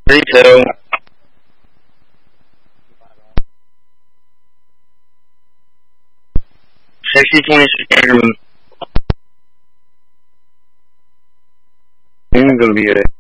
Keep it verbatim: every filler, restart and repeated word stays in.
Three, two. Sixty twenty-six. I'm gonna be it.